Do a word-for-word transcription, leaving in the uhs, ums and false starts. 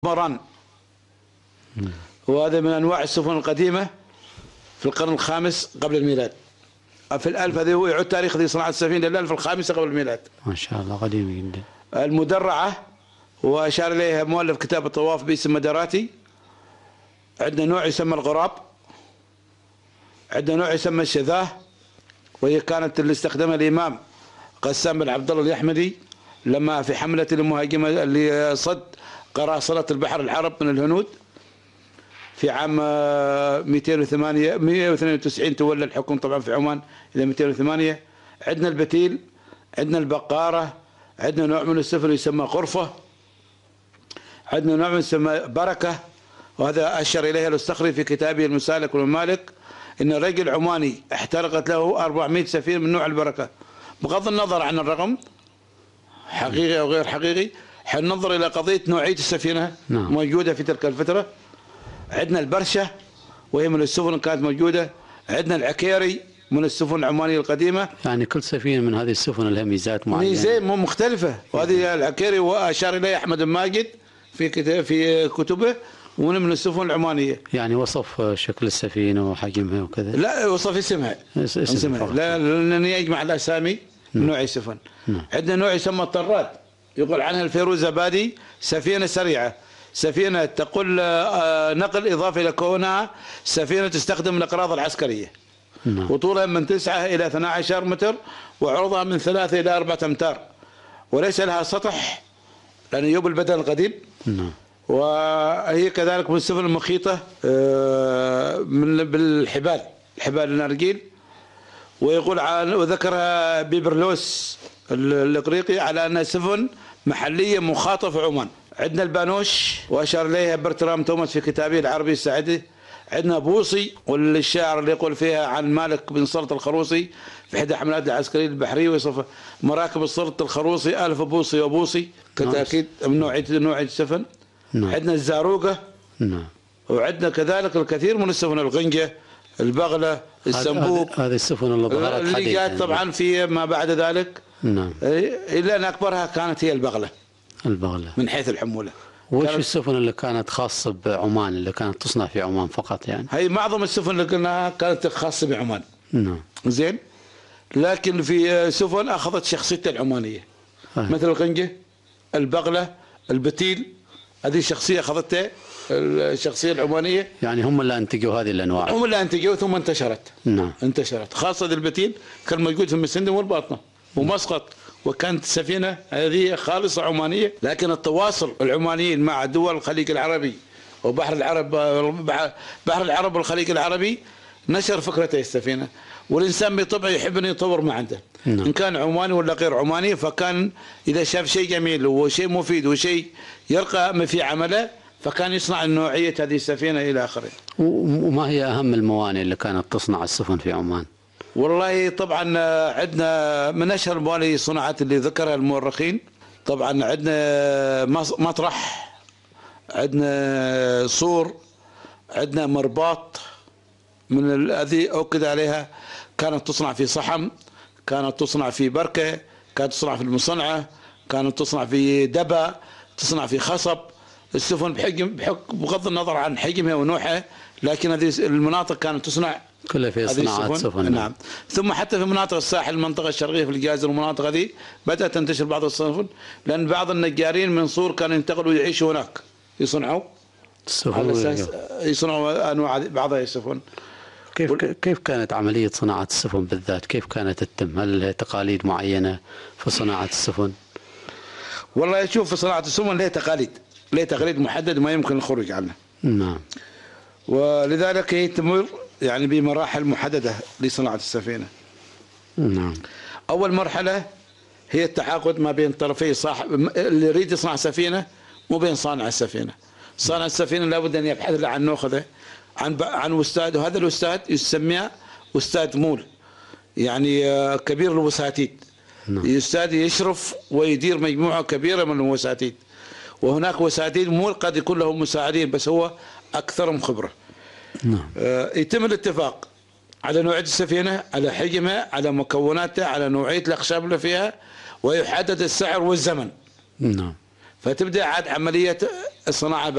مران، وهذا من انواع السفن القديمه في القرن الخامس قبل الميلاد. في الالف هذه هو يعد تاريخ ذي صناعه السفينه للالف الخامسه قبل الميلاد. ما شاء الله قديم جدا. المدرعه واشار اليها مؤلف كتاب الطواف باسم مدراتي. عندنا نوع يسمى الغراب، عندنا نوع يسمى الشذاه، وهي كانت اللي استخدمها الامام قسام بن عبد الله اليحمدي لما في حمله المهاجمه اللي صد قراصنة البحر العرب من الهنود في عام مئتين وثمانية مئة واثنين وتسعين تولى الحكم طبعا في عمان الى مئتين وثمانية. عندنا البتيل، عندنا البقاره، عندنا نوع من السفن يسمى غرفه، عندنا نوع من يسمى بركه، وهذا اشار اليها الاستخري في كتابه المسالك والممالك ان رجل عماني احترقت له أربعمئة سفينه من نوع البركه. بغض النظر عن الرقم حقيقي او غير حقيقي، حننظر الى قضيه نوعيه السفينه نعم. موجوده في تلك الفتره. عندنا البرشه وهي من السفن كانت موجوده، عندنا العكيري من السفن العمانيه القديمه. يعني كل سفينه من هذه السفن لها ميزات معينه، ميزات مختلفه، وهذه العكيري واشار اليها احمد بن ماجد في كتاب في كتبه، ومن من السفن العمانيه. يعني وصف شكل السفينه وحجمها وكذا؟ لا، وصف اسمها اسمها لا، لانني يجمع الاسامي من نوع السفن. عندنا نوع يسمى الطراد، يقول عنها الفيروزابادي سفينة سريعة، سفينة تقل نقل إضافة إلى كونها سفينة تستخدم الأغراض العسكرية. نعم. وطولها من تسعة إلى اثني عشر متر، وعرضها من ثلاثة إلى أربعة أمتار، وليس لها سطح لأن يوب البدن القديم. نعم. وهي كذلك من السفن المخيطة من بالحبال، حبال النرجيل. ويقول عن وذكرها بيبرلوس الإغريقي على أنها سفن محلية مخاطة في عمان. عندنا البانوش وأشار إليها برترام توماس في كتابه العربي السعدي. عندنا بوصي، والشاعر اللي يقول فيها عن مالك بن صلت الخروصي في إحدى حملات العسكرية البحرية ويصف مراكب الصلت الخروصي ألف بوصي وبوصي كتأكيد من نوعية نوعية السفن. نعم. عندنا الزاروقة. نعم. وعندنا كذلك الكثير من السفن، الغنجة، البغلة، السنبوك. هذه السفن اللي ظهرت حديثا اللي جاءت طبعا في ما بعد ذلك. نعم. إلا أن أكبرها كانت هي البغلة. البغلة من حيث الحمولة. وش السفن اللي كانت خاصة بعمان، اللي كانت تصنع في عمان فقط يعني؟ هي معظم السفن اللي قلناها كانت خاصة بعمان. نعم. زين. لكن في سفن أخذت شخصيتها العمانية. آه. مثل الغنجة، البغلة، البتيل، هذه الشخصية أخذتها الشخصية العمانية. يعني هم اللي أنتجوا هذه الأنواع. هم اللي أنتجوا ثم انتشرت. نعم. انتشرت خاصة البتيل كان موجود في مسندم والباطنة ومسقط، وكانت سفينة هذه خالصة عمانية. لكن التواصل العمانيين مع دول الخليج العربي وبحر العرب بحر العرب والخليج العربي نشر فكرة السفينة، والإنسان بطبعه يحب أن يطور ما عنده. نعم. إن كان عماني ولا غير عماني، فكان إذا شاف شيء جميل وشيء مفيد وشيء يرقى في عمله فكان يصنع نوعية هذه السفينة إلى آخره. وما هي أهم الموانئ اللي كانت تصنع السفن في عمان؟ والله طبعا عندنا من أشهر الموانئ الصناعات اللي ذكرها المؤرخين، طبعا عندنا مطرح، عندنا صور، عندنا مرباط من هذه أؤكد عليها كانت تصنع في صحم، كانت تصنع في بركة، كانت تصنع في المصنعة، كانت تصنع في دبا، تصنع في خصب. السفن بحجم بغض النظر عن حجمها ونوعها، لكن هذه المناطق كانت تصنع كلها في صناعة سفن. نعم. ثم حتى في مناطق الساحل، المنطقة الشرقية في الجازر والمناطق هذه بدأت تنتشر بعض السفن، لأن بعض النجارين من صور كانوا ينتقلوا يعيشوا هناك يصنعوا على أساس يصنعوا أنواع بعض السفن. كيف كيف كانت عملية صناعة السفن بالذات؟ كيف كانت تتم؟ هل لها تقاليد معينة في صناعة السفن؟ والله شوف، في صناعة السفن لها تقاليد، لها تقاليد محدد ما يمكن الخروج عنه. نعم. ولذلك هي تمر يعني بمراحل محددة لصناعة السفينة. نعم. أول مرحلة هي التعاقد ما بين طرفي صاحب اللي يريد يصنع سفينة وبين صانع السفينة. صانع السفينة لابد أن يبحث عن نوخذه عن عن أستاذ، وهذا الأستاذ يسميه أستاذ مول، يعني كبير الوساتيد. نعم. أستاذ يشرف ويدير مجموعة كبيرة من الوساتيد، وهناك وساتيد مول قد يكون لهم مساعدين بس هو أكثرهم خبرة. نعم. يتم الاتفاق على نوعية السفينة، على حجمها، على مكوناتها، على نوعية الأخشاب اللي فيها، ويحدد السعر والزمن. نعم. فتبدأ عاد عملية الصناعة